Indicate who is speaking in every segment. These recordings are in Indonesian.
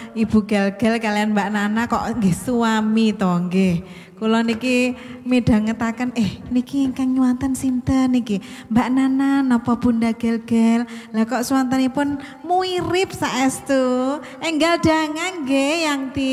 Speaker 1: Ibu Gel-Gel kalian Mbak Nana kok nggih suami to nggih. Kula niki midhangetaken niki ingkang nyuwanten sinten niki? Mbak Nana napa Bunda Gel-Gel? Lah kok suwantenipun muirip saestu. Enggal dangan nggih Yang Ti.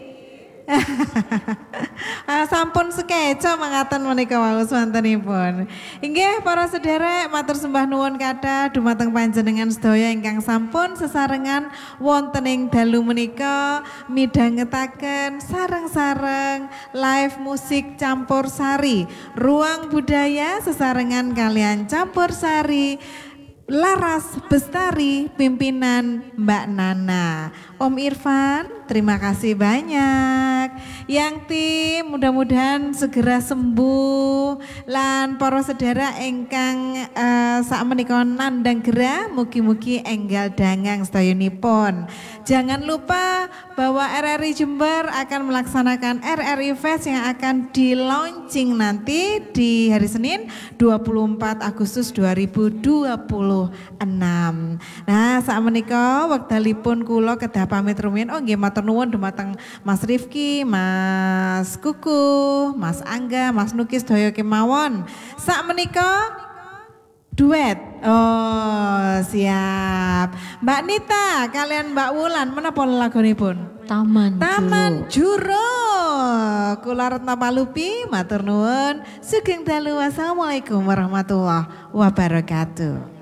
Speaker 1: Sampun sekeca mangatan menika wau swantenipun. Inggih para sederek matur sembah nuwun kathah dumateng panjenengan sedaya ingkang sampun sesarengan wonten ing dalu menika midhangetaken sareng-sareng live musik campursari, ruang budaya sesarengan kalian campursari. Laras Bestari pimpinan Mbak Nana. Om Irfan, terima kasih banyak. Yang Tim mudah-mudahan segera sembuh lan para sedherek ingkang sakmenika nandang gerah mugi-mugi enggal dangang sedayanipun. Jangan lupa bahwa RRI Jember akan melaksanakan RRI Fest yang akan di-launching nanti di hari Senin 24 Agustus 2026. Nah, sakmenika wekdalipun kula kedah pamit rumiyin. Oh nggih matur nuwun dumateng Mas Rifki, Mas Kuku, Mas Angga, Mas Nuki sedaya kemawon. Sakmenika duet. Oh, siap. Mbak Nita kalian Mbak Wulan menapa lagunipun? Taman Juro. Kula Retna Palupi matur nuwun. Sugeng dalu. Wassalamualaikum warahmatullahi wabarakatuh.